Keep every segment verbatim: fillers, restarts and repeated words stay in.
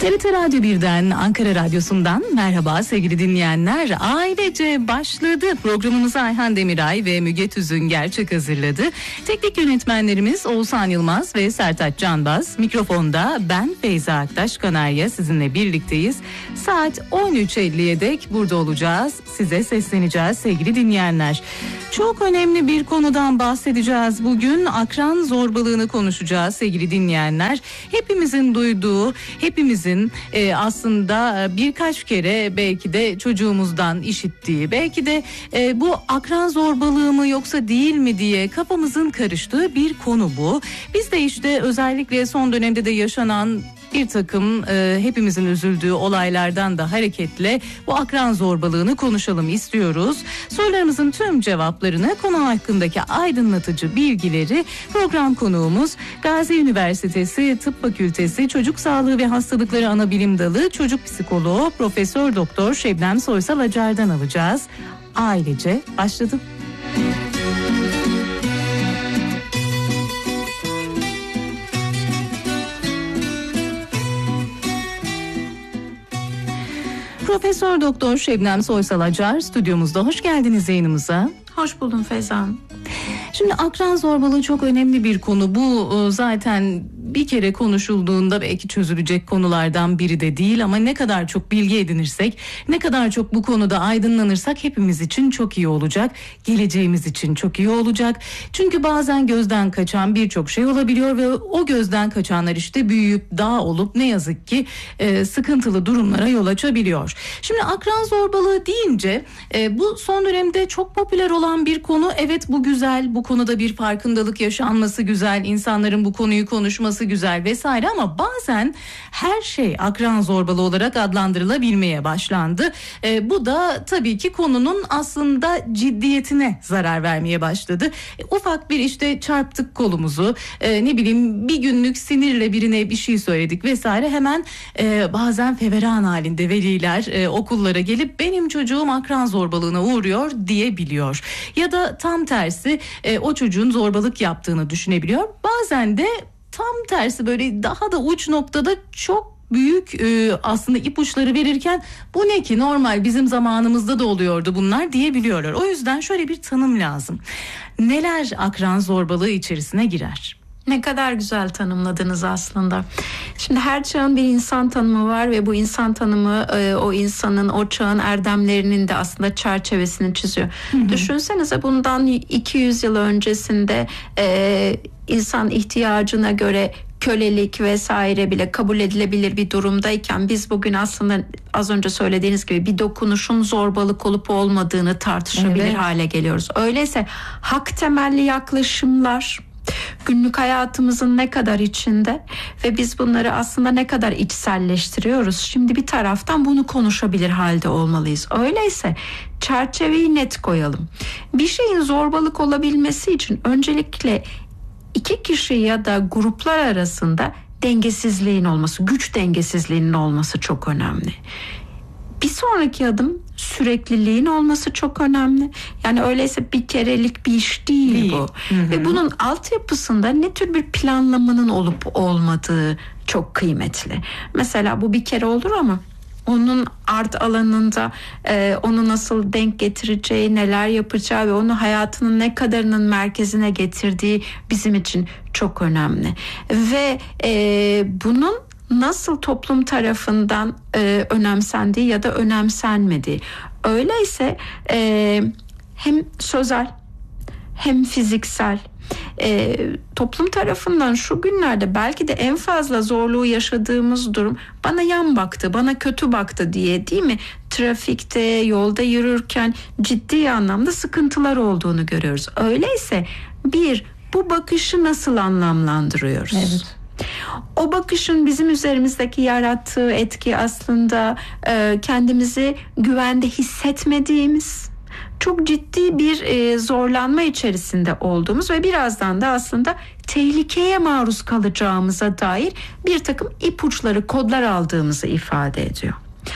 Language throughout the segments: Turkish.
T R T Radyo birden, Ankara Radyosu'ndan merhaba sevgili dinleyenler. Ailece başladı. Programımızı Ayhan Demiray ve Müge Tüzün Gerçek hazırladı. Teknik yönetmenlerimiz Oğuzhan Yılmaz ve Sertaç Canbaz. Mikrofonda ben Feyza Aktaş Kanarya sizinle birlikteyiz. Saat on üç elliye dek burada olacağız. Size sesleneceğiz sevgili dinleyenler. Çok önemli bir konudan bahsedeceğiz bugün. Akran zorbalığını konuşacağız sevgili dinleyenler. Hepimizin duyduğu, hepimizin e, aslında birkaç kere belki de çocuğumuzdan işittiği, belki de e, bu akran zorbalığı mı yoksa değil mi diye kafamızın karıştığı bir konu bu. Biz de işte özellikle son dönemde de yaşanan bir takım e, hepimizin üzüldüğü olaylardan da hareketle bu akran zorbalığını konuşalım istiyoruz. Sorularımızın tüm cevaplarını, konu hakkındaki aydınlatıcı bilgileri program konuğumuz Gazi Üniversitesi Tıp Fakültesi Çocuk Sağlığı ve Hastalıkları Anabilim Dalı Çocuk Psikoloğu Profesör Doktor Şebnem Soysal Acar'dan alacağız. Ailece başladı. Profesör Doktor Şebnem Soysal Acar stüdyomuzda. Hoş geldiniz yayınımıza. Hoş buldum Feyza Hanım. Şimdi akran zorbalığı çok önemli bir konu. Bu zaten bir kere konuşulduğunda belki çözülecek konulardan biri de değil ama ne kadar çok bilgi edinirsek, ne kadar çok bu konuda aydınlanırsak hepimiz için çok iyi olacak. Geleceğimiz için çok iyi olacak. Çünkü bazen gözden kaçan birçok şey olabiliyor ve o gözden kaçanlar işte büyüyüp dağ olup ne yazık ki e, sıkıntılı durumlara yol açabiliyor. Şimdi akran zorbalığı deyince e, bu son dönemde çok popüler olan bir konu. Evet, bu güzel, bu konuda bir farkındalık yaşanması güzel, insanların bu konuyu konuşması güzel vesaire ama bazen her şey akran zorbalığı olarak adlandırılabilmeye başlandı. E, bu da tabii ki konunun aslında ciddiyetine zarar vermeye başladı. E, ufak bir işte çarptık kolumuzu, e, ne bileyim bir günlük sinirle birine bir şey söyledik vesaire, hemen e, bazen feveran halinde veliler e, okullara gelip benim çocuğum akran zorbalığına uğruyor diyebiliyor. Ya da tam tersi e, o çocuğun zorbalık yaptığını düşünebiliyor. Bazen de tam tersi, böyle daha da uç noktada çok büyük e, aslında ipuçları verirken bu ne ki, normal bizim zamanımızda da oluyordu bunlar diyebiliyorlar. O yüzden şöyle bir tanım lazım. Neler akran zorbalığı içerisine girer? Ne kadar güzel tanımladınız aslında. Şimdi her çağın bir insan tanımı var ve bu insan tanımı e, o insanın, o çağın erdemlerinin de aslında çerçevesini çiziyor. Hı hı. Düşünsenize, bundan iki yüz yıl öncesinde e, insan ihtiyacına göre kölelik vesaire bile kabul edilebilir bir durumdayken biz bugün aslında az önce söylediğiniz gibi bir dokunuşun zorbalık olup olmadığını tartışabilir evet. hale geliyoruz. Öyleyse hak temelli yaklaşımlar günlük hayatımızın ne kadar içinde ve biz bunları aslında ne kadar içselleştiriyoruz. Şimdi bir taraftan bunu konuşabilir halde olmalıyız. Öyleyse çerçeveyi net koyalım. Bir şeyin zorbalık olabilmesi için öncelikle iki kişi ya da gruplar arasında dengesizliğin olması, güç dengesizliğinin olması çok önemli. Bir sonraki adım sürekliliğin olması çok önemli. Yani öyleyse bir kerelik bir iş değil, değil. bu. Hı hı. Ve bunun altyapısında ne tür bir planlamanın olup olmadığı çok kıymetli. Mesela bu bir kere olur ama onun art alanında e, onu nasıl denk getireceği, neler yapacağı ve onu hayatının ne kadarının merkezine getirdiği bizim için çok önemli. Ve e, bunun nasıl toplum tarafından e, önemsendiği ya da önemsenmediği. Öyleyse e, hem sözel hem fiziksel e, toplum tarafından şu günlerde belki de en fazla zorluğu yaşadığımız durum bana yan baktı, bana kötü baktı diye, değil mi? Trafikte, yolda yürürken ciddi anlamda sıkıntılar olduğunu görüyoruz. Öyleyse bir, bu bakışı nasıl anlamlandırıyoruz? Evet. O bakışın bizim üzerimizdeki yarattığı etki aslında e, kendimizi güvende hissetmediğimiz, çok ciddi bir e, zorlanma içerisinde olduğumuz ve birazdan da aslında tehlikeye maruz kalacağımıza dair bir takım ipuçları, kodlar aldığımızı ifade ediyor.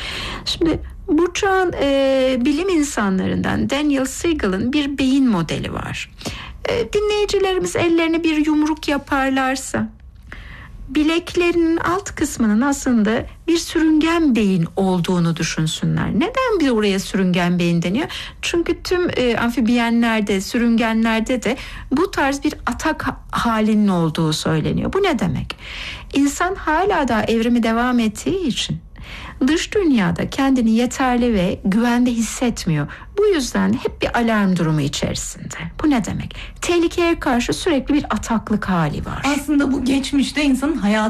Şimdi bu çağın e, bilim insanlarından Daniel Siegel'ın bir beyin modeli var. E, dinleyicilerimiz ellerini bir yumruk yaparlarsa bileklerinin alt kısmının aslında bir sürüngen beyin olduğunu düşünsünler. Neden bir oraya sürüngen beyin deniyor? Çünkü tüm e, amfibiyenlerde, sürüngenlerde de bu tarz bir atak halinin olduğu söyleniyor. Bu ne demek? İnsan hala da evrimi devam ettiği için dış dünyada kendini yeterli ve güvende hissetmiyor. Bu yüzden hep bir alarm durumu içerisinde. Bu ne demek? Tehlikeye karşı sürekli bir ataklık hali var. Aslında bu geçmişte insanın hayatı